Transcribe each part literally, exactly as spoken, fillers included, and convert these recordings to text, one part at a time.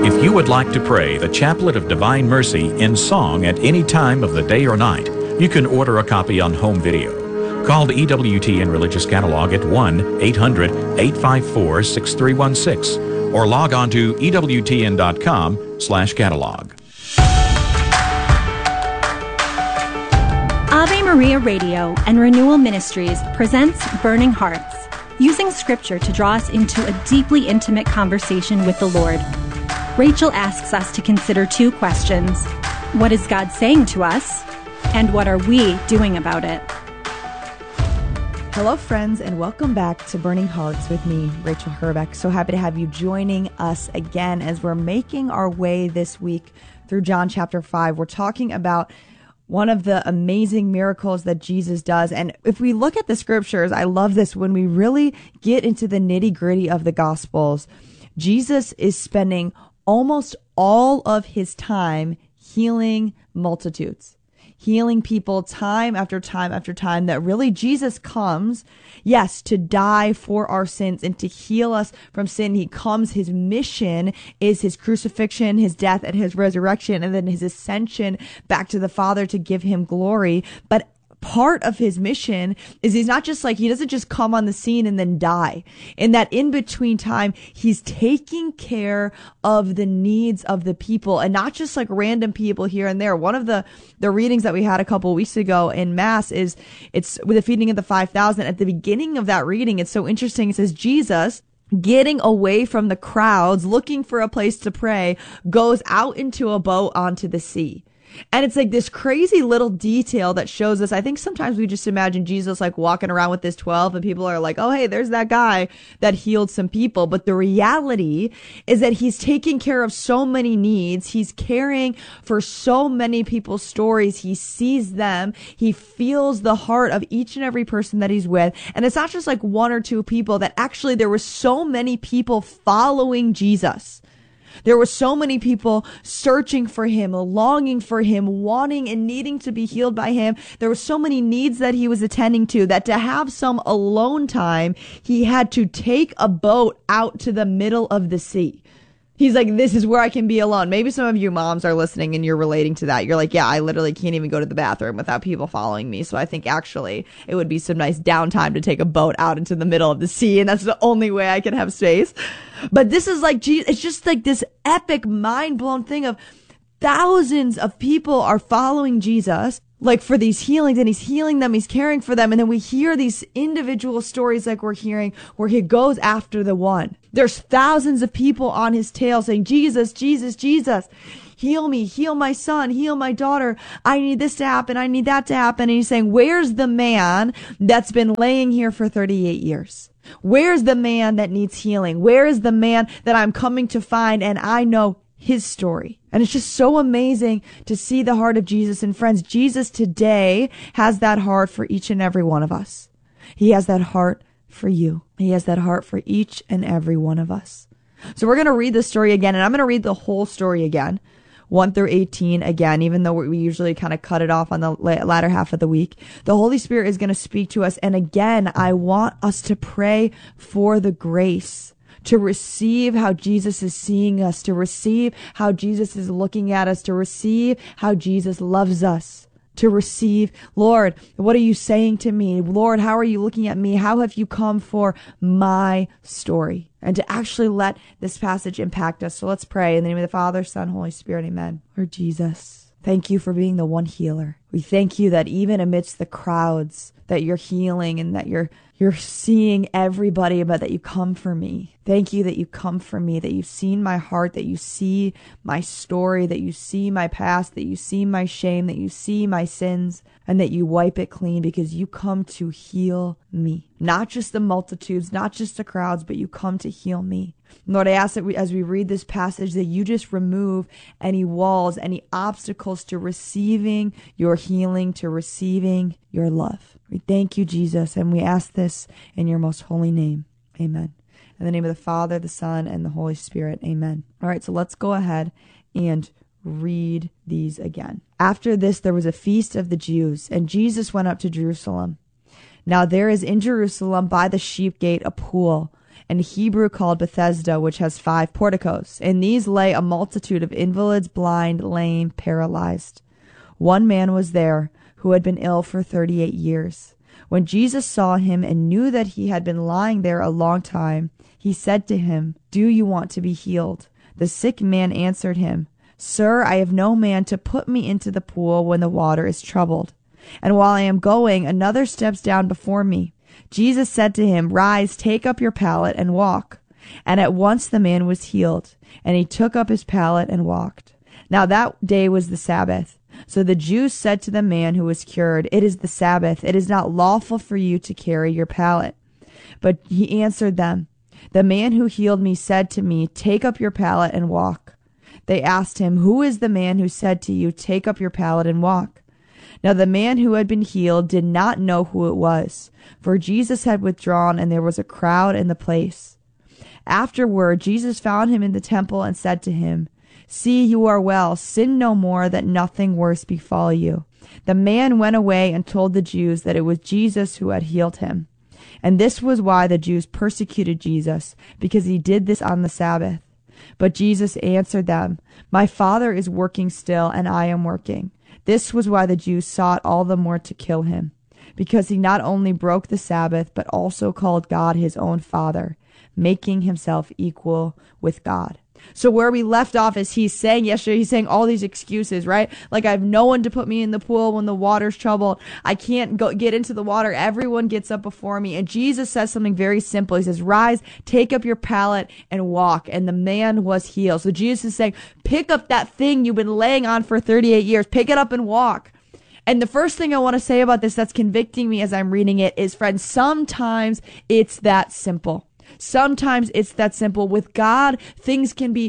If you would like to pray the Chaplet of Divine Mercy in song at any time of the day or night, you can order a copy on home video. Call the E W T N Religious Catalog at one eight hundred eight five four six three one six or log on to E W T N dot com slash catalog. Ave Maria Radio and Renewal Ministries presents Burning Hearts, using Scripture to draw us into a deeply intimate conversation with the Lord. Rachel asks us to consider two questions. What is God saying to us? And what are we doing about it? Hello, friends, and welcome back to Burning Hearts with me, Rachel Herbeck. So happy to have you joining us again as we're making our way this week through John chapter five. We're talking about one of the amazing miracles that Jesus does. And if we look at the scriptures, I love this, when we really get into the nitty-gritty of the Gospels, Jesus is spending almost all of his time healing multitudes, healing people time after time after time, that really Jesus comes, yes, to die for our sins and to heal us from sin. He comes, his mission is his crucifixion, his death, and his resurrection, and then his ascension back to the Father to give him glory. But part of his mission is he's not just like, he doesn't just come on the scene and then die. In that in-between time, he's taking care of the needs of the people, and not just like random people here and there. One of the, the readings that we had a couple of weeks ago in Mass is, it's with the feeding of the five thousand. At the beginning of that reading, it's so interesting. It says, Jesus, getting away from the crowds, looking for a place to pray, goes out into a boat onto the sea. And it's like this crazy little detail that shows us, I think sometimes we just imagine Jesus like walking around with his twelve and people are like, oh, hey, there's that guy that healed some people. But the reality is that he's taking care of so many needs. He's caring for so many people's stories. He sees them. He feels the heart of each and every person that he's with. And it's not just like one or two people, that actually there were so many people following Jesus. There were so many people searching for him, longing for him, wanting and needing to be healed by him. There were so many needs that he was attending to, that to have some alone time, he had to take a boat out to the middle of the sea. He's like, this is where I can be alone. Maybe some of you moms are listening and you're relating to that. You're like, yeah, I literally can't even go to the bathroom without people following me. So I think actually it would be some nice downtime to take a boat out into the middle of the sea. And that's the only way I can have space. But this is like, it's just like this epic mind blown thing of thousands of people are following Jesus, like for these healings, and he's healing them, he's caring for them. And then we hear these individual stories like we're hearing where he goes after the one. There's thousands of people on his tail saying, Jesus, Jesus, Jesus, heal me, heal my son, heal my daughter. I need this to happen. I need that to happen. And he's saying, where's the man that's been laying here for thirty-eight years? Where's the man that needs healing? Where is the man that I'm coming to find? And I know his story. And it's just so amazing to see the heart of Jesus. And friends, Jesus today has that heart for each and every one of us. He has that heart for you. He has that heart for each and every one of us. So we're going to read the story again, and I'm going to read the whole story again, one through eighteen again, even though we usually kind of cut it off on the latter half of the week. The Holy Spirit is going to speak to us. And again, I want us to pray for the grace to receive how Jesus is seeing us, to receive how Jesus is looking at us, to receive how Jesus loves us, to receive, Lord, what are you saying to me? Lord, how are you looking at me? How have you come for my story? And to actually let this passage impact us. So let's pray in the name of the Father, Son, Holy Spirit, amen. Lord Jesus, thank you for being the one healer. We thank you that even amidst the crowds that you're healing and that you're You're seeing everybody, but that you come for me. Thank you that you come for me, that you've seen my heart, that you see my story, that you see my past, that you see my shame, that you see my sins, and that you wipe it clean because you come to heal me. Not just the multitudes, not just the crowds, but you come to heal me. Lord, I ask that we, as we read this passage, that you just remove any walls, any obstacles to receiving your healing, to receiving your love. We thank you, Jesus, and we ask this in your most holy name. Amen. In the name of the Father, the Son, and the Holy Spirit. Amen. All right, so let's go ahead and read these again. After this, there was a feast of the Jews, and Jesus went up to Jerusalem. Now there is in Jerusalem by the sheep gate a pool, in Hebrew called Bethesda, which has five porticos. In these lay a multitude of invalids, blind, lame, paralyzed. One man was there who had been ill for thirty-eight years. When Jesus saw him and knew that he had been lying there a long time, he said to him, "Do you want to be healed?" The sick man answered him, "Sir, I have no man to put me into the pool when the water is troubled. And while I am going, another steps down before me." Jesus said to him, "Rise, take up your pallet and walk." And at once the man was healed, and he took up his pallet and walked. Now that day was the Sabbath. So the Jews said to the man who was cured, "It is the Sabbath. It is not lawful for you to carry your pallet." But he answered them, "The man who healed me said to me, 'Take up your pallet and walk.'" They asked him, "Who is the man who said to you, 'Take up your pallet and walk'?" Now the man who had been healed did not know who it was, for Jesus had withdrawn and there was a crowd in the place. Afterward, Jesus found him in the temple and said to him, "See, you are well. Sin no more, that nothing worse befall you." The man went away and told the Jews that it was Jesus who had healed him. And this was why the Jews persecuted Jesus, because he did this on the Sabbath. But Jesus answered them, "My Father is working still, and I am working." This was why the Jews sought all the more to kill him, because he not only broke the Sabbath, but also called God his own Father, making himself equal with God. So where we left off is he's saying yesterday, he's saying all these excuses, right? Like, I have no one to put me in the pool when the water's troubled. I can't go get into the water. Everyone gets up before me. And Jesus says something very simple. He says, "Rise, take up your pallet and walk." And the man was healed. So Jesus is saying, pick up that thing you've been laying on for thirty-eight years. Pick it up and walk. And the first thing I want to say about this that's convicting me as I'm reading it is, friends, sometimes it's that simple. Sometimes it's that simple. With God, things can be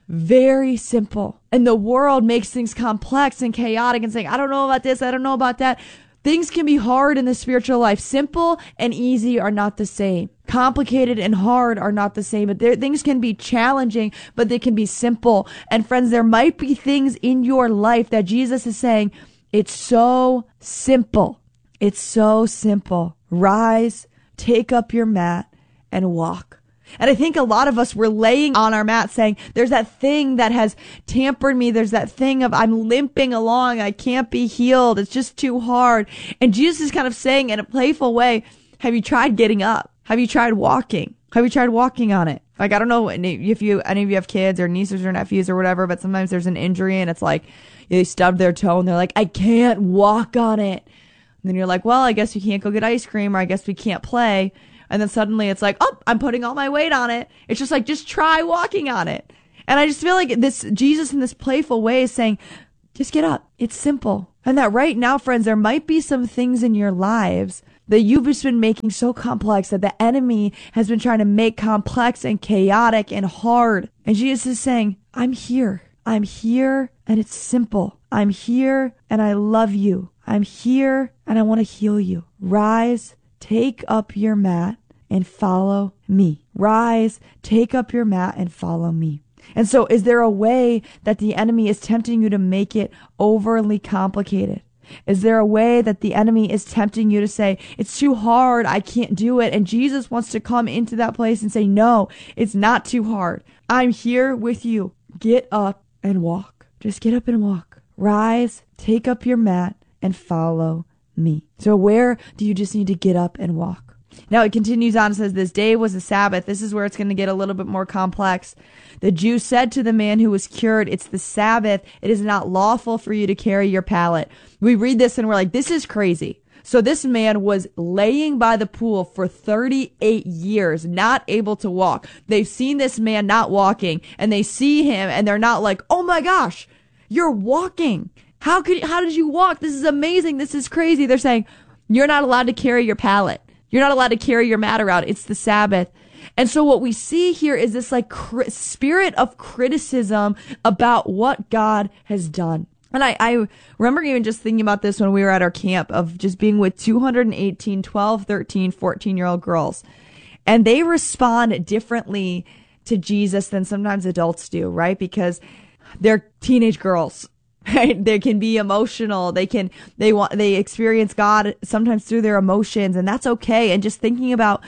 very simple. And the world makes things complex and chaotic and saying, I don't know about this, I don't know about that. Things can be hard in the spiritual life. Simple and easy are not the same. Complicated and hard are not the same. But there, things can be challenging, but they can be simple. And friends, there might be things in your life that Jesus is saying, it's so simple. It's so simple. Rise, take up your mat, and walk. And I think a lot of us were laying on our mat saying, there's that thing that has tampered me. There's that thing of I'm limping along. I can't be healed. It's just too hard. And Jesus is kind of saying in a playful way, have you tried getting up? Have you tried walking? Have you tried walking on it? Like, I don't know if you, any of you have kids or nieces or nephews or whatever, but sometimes there's an injury and it's like they stubbed their toe and they're like, I can't walk on it. And then you're like, well, I guess we can't go get ice cream, or I guess we can't play. And then suddenly it's like, oh, I'm putting all my weight on it. It's just like, just try walking on it. And I just feel like this Jesus in this playful way is saying, just get up. It's simple. And that right now, friends, there might be some things in your lives that you've just been making so complex, that the enemy has been trying to make complex and chaotic and hard. And Jesus is saying, I'm here. I'm here and it's simple. I'm here and I love you. I'm here and I want to heal you. Rise, take up your mat and follow me. Rise, take up your mat and follow me. And so is there a way that the enemy is tempting you to make it overly complicated? Is there a way that the enemy is tempting you to say, it's too hard, I can't do it? And Jesus wants to come into that place and say, no, it's not too hard. I'm here with you. Get up and walk. Just get up and walk. Rise, take up your mat and follow me. So where do you just need to get up and walk? Now it continues on and says, this day was a Sabbath. This is where it's going to get a little bit more complex. The Jews said to the man who was cured, it's the Sabbath. It is not lawful for you to carry your pallet. We read this and we're like, this is crazy. So this man was laying by the pool for thirty-eight years, not able to walk. They've seen this man not walking and they see him and they're not like, oh my gosh, you're walking. How could, how did you walk? This is amazing. This is crazy. They're saying, you're not allowed to carry your pallet. You're not allowed to carry your mat around. It's the Sabbath. And so what we see here is this like cri- spirit of criticism about what God has done. And I, I remember even just thinking about this when we were at our camp of just being with two hundred eighteen, twelve, thirteen, fourteen year old girls. And they respond differently to Jesus than sometimes adults do, right? Because they're teenage girls. Right? They can be emotional. They can, they want, they experience God sometimes through their emotions, and that's okay. And just thinking about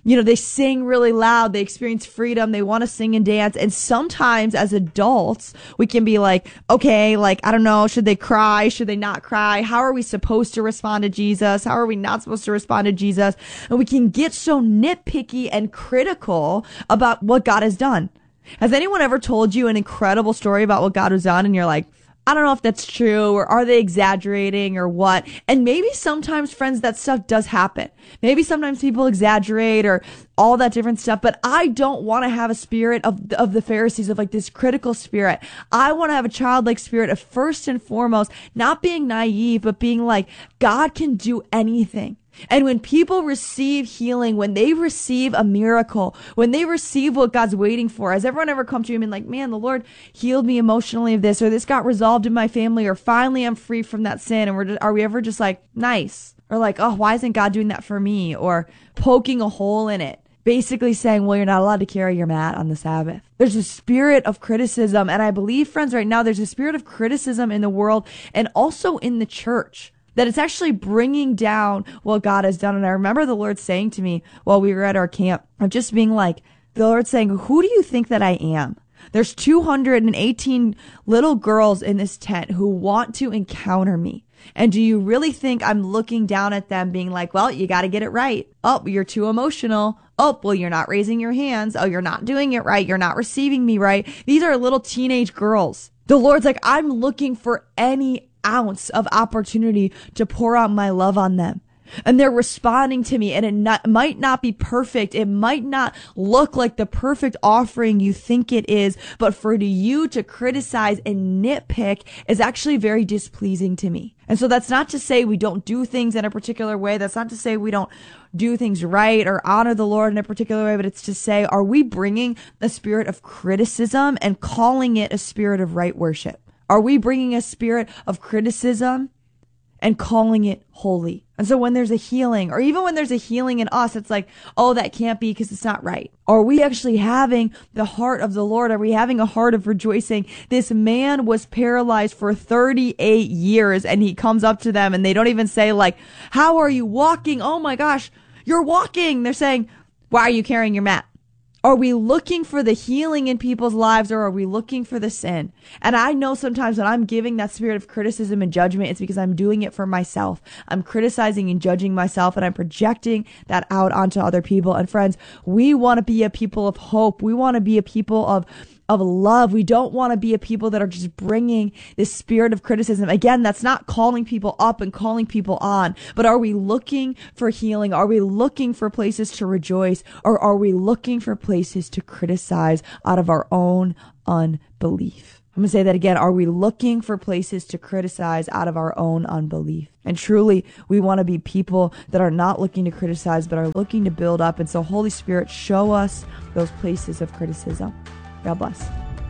you know, they sing really loud. They experience freedom. They want to sing and dance. And sometimes as adults, we can be like, okay, like, I don't know, should they cry? Should they not cry? How are we supposed to respond to Jesus? How are we not supposed to respond to Jesus? And we can get so nitpicky and critical about what God has done. Has anyone ever told you an incredible story about what God has done and you're like, I don't know if that's true, or are they exaggerating, or what? And maybe sometimes, friends, that stuff does happen. Maybe sometimes people exaggerate or all that different stuff, but I don't want to have a spirit of, of the Pharisees, of like this critical spirit. I want to have a childlike spirit of, first and foremost, not being naive, but being like, God can do anything. And when people receive healing, when they receive a miracle, when they receive what God's waiting for, has everyone ever come to him and like, man, the Lord healed me emotionally of this, or this got resolved in my family, or finally I'm free from that sin? And we're just, are we ever just like, nice? Or like, oh, why isn't God doing that for me? Or poking a hole in it, basically saying, well, you're not allowed to carry your mat on the Sabbath. There's a spirit of criticism. And I believe, friends, right now, there's a spirit of criticism in the world and also in the church, that it's actually bringing down what God has done. And I remember the Lord saying to me while we were at our camp, of just being like, the Lord saying, who do you think that I am? There's two hundred eighteen little girls in this tent who want to encounter me. And do you really think I'm looking down at them being like, well, you got to get it right. Oh, you're too emotional. Oh, well, you're not raising your hands. Oh, you're not doing it right. You're not receiving me right. These are little teenage girls. The Lord's like, I'm looking for any ounce of opportunity to pour out my love on them. And they're responding to me, and it not, might not be perfect. It might not look like the perfect offering you think it is, but for you to criticize and nitpick is actually very displeasing to me. And so that's not to say we don't do things in a particular way. That's not to say we don't do things right or honor the Lord in a particular way, but it's to say, are we bringing a spirit of criticism and calling it a spirit of right worship? Are we bringing a spirit of criticism and calling it holy? And so when there's a healing, or even when there's a healing in us, it's like, oh, that can't be because it's not right. Are we actually having the heart of the Lord? Are we having a heart of rejoicing? This man was paralyzed for thirty-eight years, and he comes up to them and they don't even say like, how are you walking? Oh my gosh, you're walking. They're saying, why are you carrying your mat? Are we looking for the healing in people's lives, or are we looking for the sin? And I know sometimes when I'm giving that spirit of criticism and judgment, it's because I'm doing it for myself. I'm criticizing and judging myself, and I'm projecting that out onto other people. And friends, we want to be a people of hope. We want to be a people of of love. We don't want to be a people that are just bringing this spirit of criticism. Again, that's not calling people up and calling people on, but are we looking for healing? Are we looking for places to rejoice, or are we looking for places to criticize out of our own unbelief? I'm going to say that again. Are we looking for places to criticize out of our own unbelief? And truly, we want to be people that are not looking to criticize, but are looking to build up. And so, Holy Spirit, show us those places of criticism. God bless.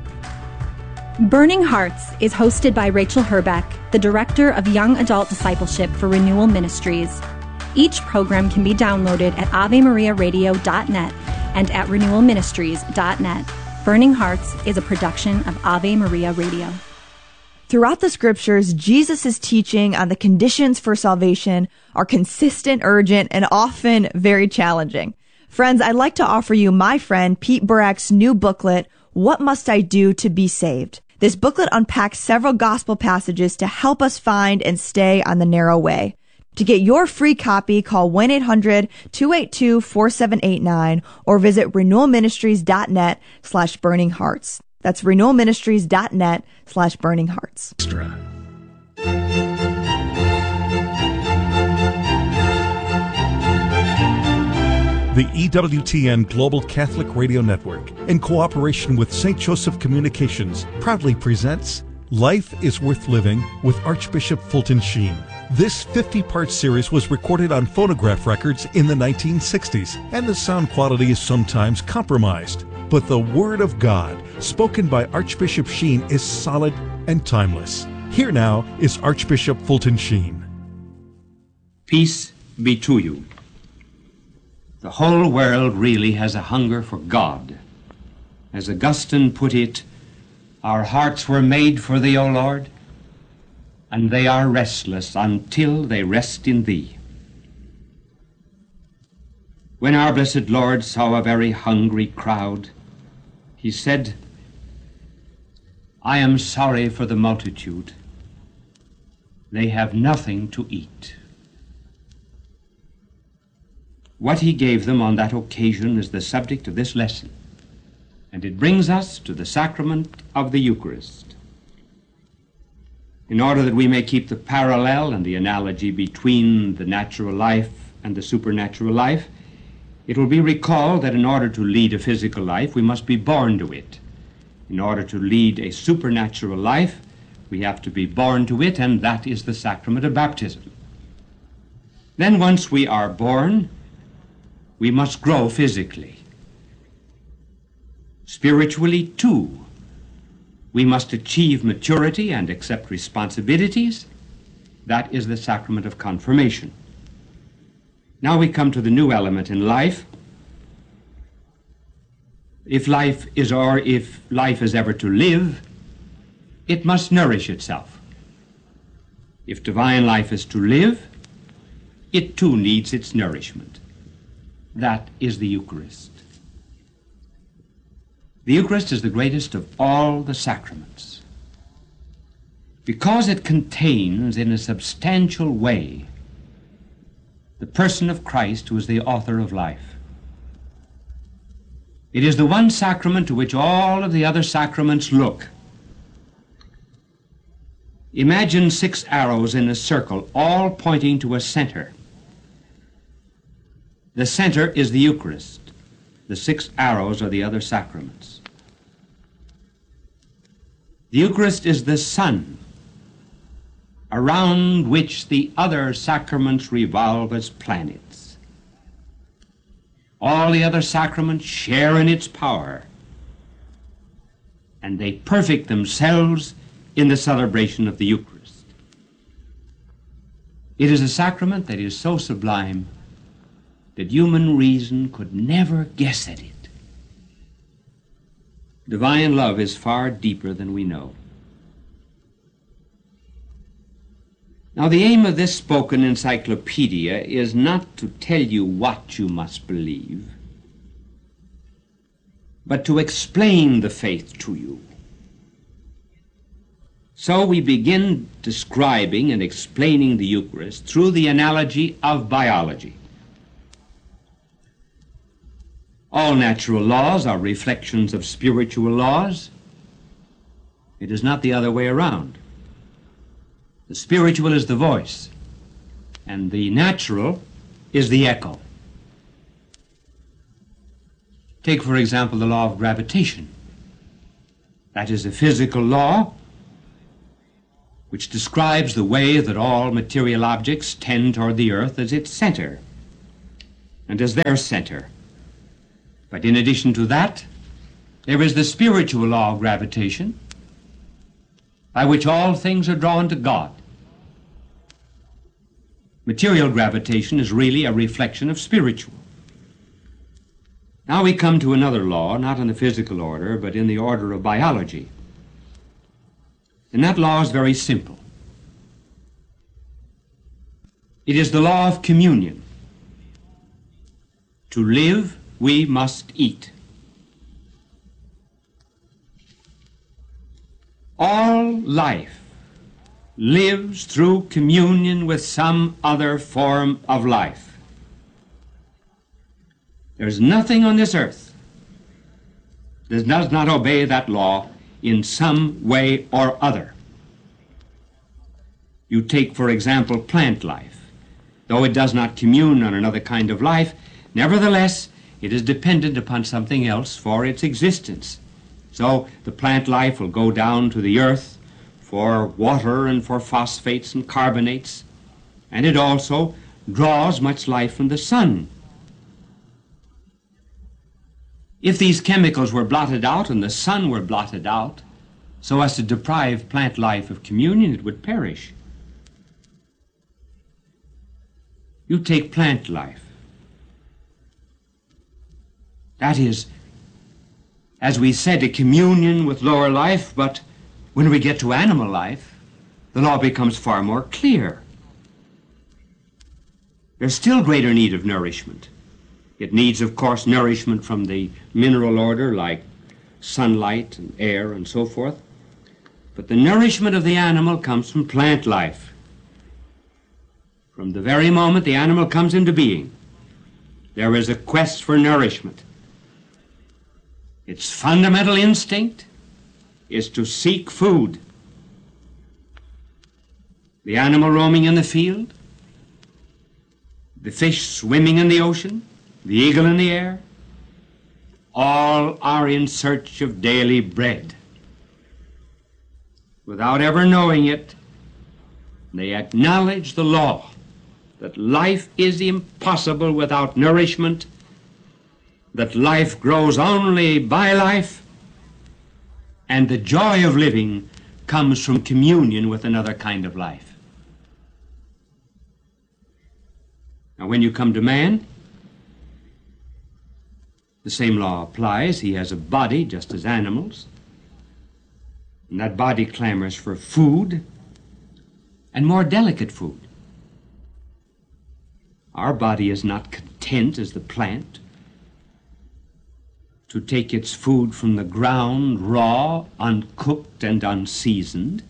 Burning Hearts is hosted by Rachel Herbeck, the Director of Young Adult Discipleship for Renewal Ministries. Each program can be downloaded at ave maria radio dot net and at renewal ministries dot net. Burning Hearts is a production of Ave Maria Radio. Throughout the scriptures, Jesus' teaching on the conditions for salvation are consistent, urgent, and often very challenging. Friends, I'd like to offer you my friend Pete Burak's new booklet, What Must I Do to Be Saved? This booklet unpacks several gospel passages to help us find and stay on the narrow way. To get your free copy, call one eight hundred two eight two four seven eight nine or visit renewal ministries dot net slash burning hearts. That's renewal ministries dot net slash burning hearts. Extra. The E W T N Global Catholic Radio Network, in cooperation with Saint Joseph Communications, proudly presents Life is Worth Living with Archbishop Fulton Sheen. This fifty-part series was recorded on phonograph records in the nineteen sixties, and the sound quality is sometimes compromised. But the Word of God, spoken by Archbishop Sheen, is solid and timeless. Here now is Archbishop Fulton Sheen. Peace be to you. The whole world really has a hunger for God. As Augustine put it, our hearts were made for thee, O Lord, and they are restless until they rest in thee. when our blessed Lord saw a very hungry crowd, he said, I am sorry for the multitude. They have nothing to eat. What he gave them on that occasion is the subject of this lesson, and it brings us to the sacrament of the Eucharist. In order that we may keep the parallel and the analogy between the natural life and the supernatural life, it will be recalled that in order to lead a physical life, we must be born to it. In order to lead a supernatural life, we have to be born to it, and that is the sacrament of baptism. Then once we are born, we must grow physically. Spiritually, too, we must achieve maturity and accept responsibilities. That is the sacrament of confirmation. Now we come to the new element in life. If life is, or if life is ever to live, it must nourish itself. If divine life is to live, it too needs its nourishment. That is the Eucharist. The Eucharist is the greatest of all the sacraments because it contains in a substantial way the person of Christ, who is the author of life. It is the one sacrament to which all of the other sacraments look. Imagine six arrows in a circle, all pointing to a center. The center is the Eucharist. The six arrows are the other sacraments. The Eucharist is the sun around which the other sacraments revolve as planets. All the other sacraments share in its power, and they perfect themselves in the celebration of the Eucharist. It is a sacrament that is so sublime that human reason could never guess at it. Divine love is far deeper than we know. Now, the aim of this spoken encyclopedia is not to tell you what you must believe, but to explain the faith to you. So we begin describing and explaining the Eucharist through the analogy of biology. All natural laws are reflections of spiritual laws. It is not the other way around. The spiritual is the voice, and the natural is the echo. Take, for example, the law of gravitation. That is a physical law which describes the way that all material objects tend toward the earth as its center and as their center. But in addition to that, there is the spiritual law of gravitation, by which all things are drawn to God. Material gravitation is really a reflection of spiritual. Now we come to another law, not in the physical order, but in the order of biology. And that law is very simple. It is the law of communion. To live, we must eat. All life lives through communion with some other form of life. There's nothing on this earth that does not obey that law in some way or other. You take, for example, plant life. Though it does not commune on another kind of life, nevertheless, it is dependent upon something else for its existence. So the plant life will go down to the earth for water and for phosphates and carbonates, and it also draws much life from the sun. If these chemicals were blotted out and the sun were blotted out so as to deprive plant life of communion, it would perish. You take plant life. That is, as we said, a communion with lower life, but when we get to animal life, the law becomes far more clear. There's still greater need of nourishment. It needs, of course, nourishment from the mineral order, like sunlight and air and so forth. But the nourishment of the animal comes from plant life. From the very moment the animal comes into being, there is a quest for nourishment. Its fundamental instinct is to seek food. The animal roaming in the field, the fish swimming in the ocean, the eagle in the air, all are in search of daily bread. Without ever knowing it, they acknowledge the law that life is impossible without nourishment, that life grows only by life, and the joy of living comes from communion with another kind of life. Now, when you come to man, the same law applies. He has a body just as animals, and that body clamors for food, and more delicate food. Our body is not content as the plant to take its food from the ground raw, uncooked, and unseasoned.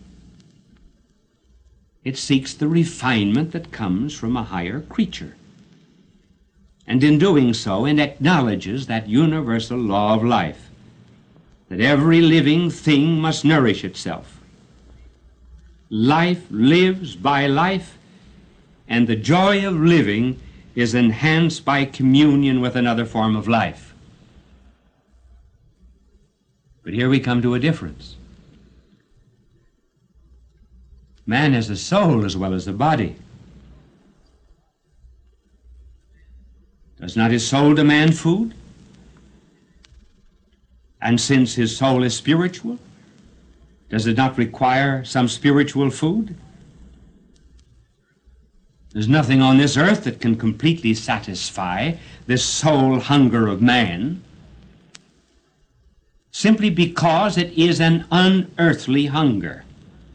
It seeks the refinement that comes from a higher creature. And in doing so, it acknowledges that universal law of life, that every living thing must nourish itself. Life lives by life, and the joy of living is enhanced by communion with another form of life. But here we come to a difference. Man has a soul as well as a body. Does not his soul demand food? And since his soul is spiritual, does it not require some spiritual food? There's nothing on this earth that can completely satisfy this soul hunger of man, simply because it is an unearthly hunger.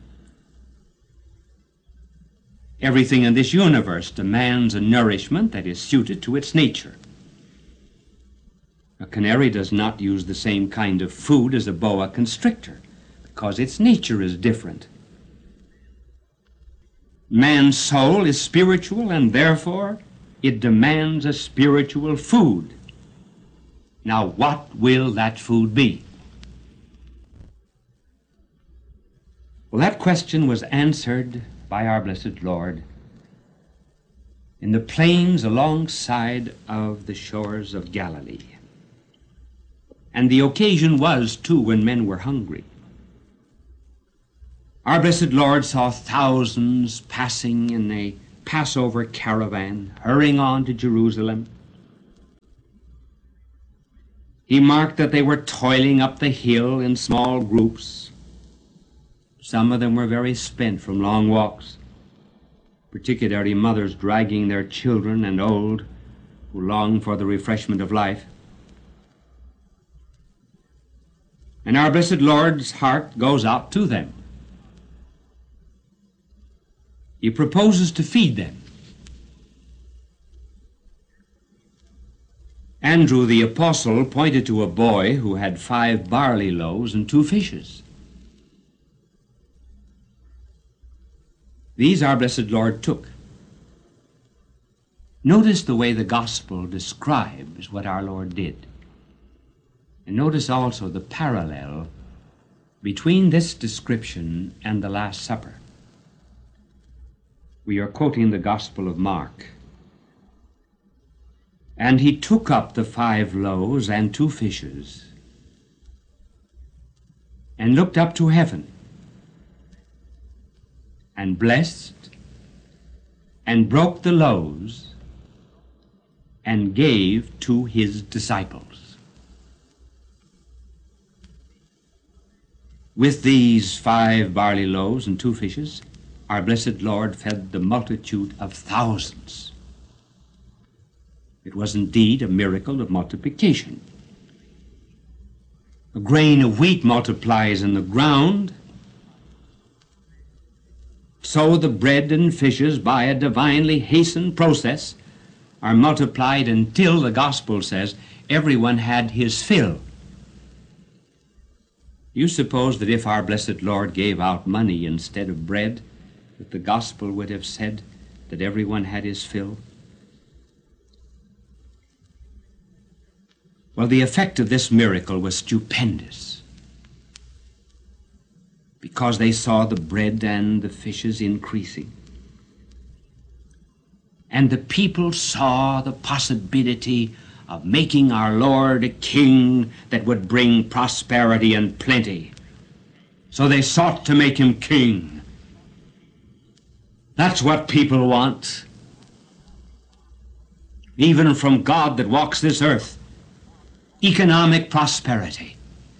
Everything in this universe demands a nourishment that is suited to its nature. A canary does not use the same kind of food as a boa constrictor, because its nature is different. Man's soul is spiritual, and therefore it demands a spiritual food. Now, what will that food be? Well, that question was answered by our blessed Lord in the plains alongside of the shores of Galilee. And the occasion was, too, when men were hungry. Our blessed Lord saw thousands passing in a Passover caravan, hurrying on to Jerusalem. He marked that they were toiling up the hill in small groups. Some of them were very spent from long walks, particularly mothers dragging their children and old who longed for the refreshment of life. And our blessed Lord's heart goes out to them. He proposes to feed them. Andrew the apostle pointed to a boy who had five barley loaves and two fishes. These our blessed Lord took. Notice the way the gospel describes what our Lord did. And notice also the parallel between this description and the Last Supper. We are quoting the Gospel of Mark. And he took up the five loaves and two fishes, and looked up to heaven, and blessed, and broke the loaves, and gave to his disciples. With these five barley loaves and two fishes, our blessed Lord fed the multitude of thousands. It was indeed a miracle of multiplication. A grain of wheat multiplies in the ground, so the bread and fishes, by a divinely hastened process, are multiplied until, the gospel says, everyone had his fill. You suppose that if our blessed Lord gave out money instead of bread, that the gospel would have said that everyone had his fill? Well, the effect of this miracle was stupendous, because they saw the bread and the fishes increasing. And the people saw the possibility of making our Lord a king that would bring prosperity and plenty. So they sought to make him king. That's what people want, even from God that walks this earth: economic prosperity.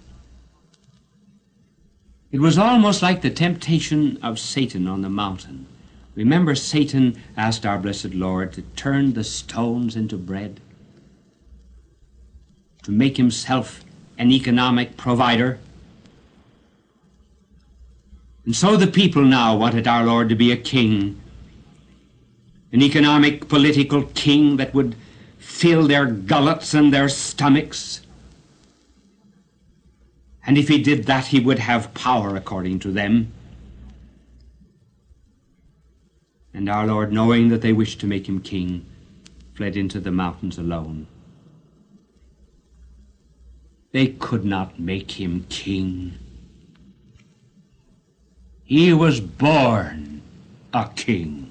It was almost like the temptation of Satan on the mountain. Remember, Satan asked our blessed Lord to turn the stones into bread, to make himself an economic provider. And so the people now wanted our Lord to be a king, an economic, political king that would fill their gullets and their stomachs. And if he did that, he would have power according to them. And our Lord, knowing that they wished to make him king, fled into the mountains alone. They could not make him king. He was born a king.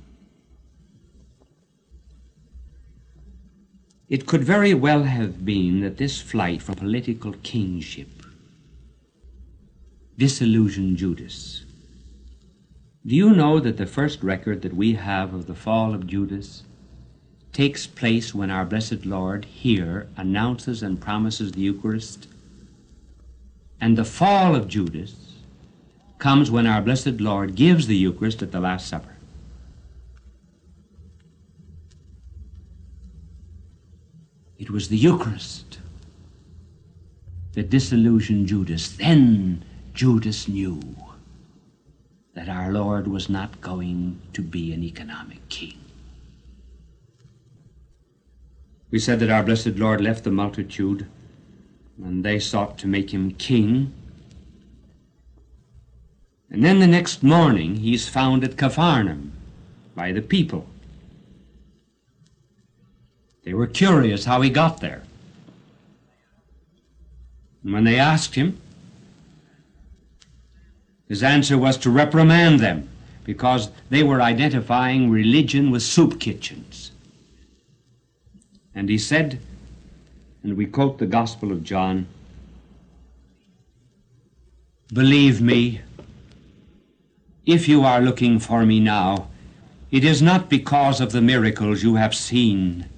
It could very well have been that this flight from political kingship disillusioned Judas. Do you know that the first record that we have of the fall of Judas takes place when our blessed Lord here announces and promises the Eucharist? And the fall of Judas comes when our blessed Lord gives the Eucharist at the Last Supper. It was the Eucharist that disillusioned Judas. Then Judas knew that our Lord was not going to be an economic king. We said that our blessed Lord left the multitude, and they sought to make him king. And then the next morning he's found at Capharnaum by the people. They were curious how he got there. And when they asked him, his answer was to reprimand them, because they were identifying religion with soup kitchens. And he said, and we quote the Gospel of John, "Believe me, if you are looking for me now, it is not because of the miracles you have seen,